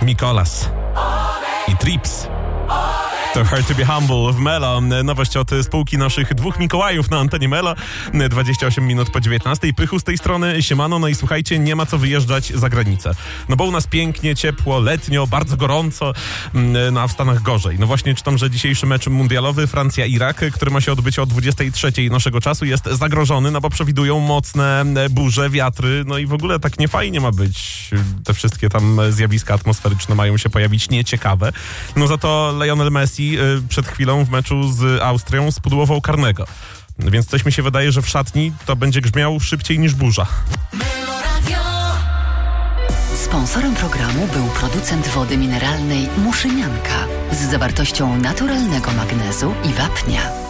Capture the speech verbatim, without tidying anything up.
Mikolas i Trips. To Hard to be Humble w Melo. Nowość od spółki naszych dwóch Mikołajów na antenie Melo. dwadzieścia osiem minut po dziewiętnastej. Pychu z tej strony, siemano. No i słuchajcie, nie ma co wyjeżdżać za granicę. No bo u nas pięknie, ciepło, letnio, bardzo gorąco, no a w Stanach gorzej. No właśnie czytam, że dzisiejszy mecz mundialowy Francja-Irak, który ma się odbyć o dwudziestej trzeciej naszego czasu, jest zagrożony, no bo przewidują mocne burze, wiatry, no i w ogóle tak niefajnie ma być. Te wszystkie tam zjawiska atmosferyczne mają się pojawić nieciekawe. No za to Lionel Messi przed chwilą w meczu z Austrią spudłował karnego. Więc coś mi się wydaje, że w szatni to będzie grzmiał szybciej niż burza. Sponsorem programu był producent wody mineralnej Muszynianka z zawartością naturalnego magnezu i wapnia.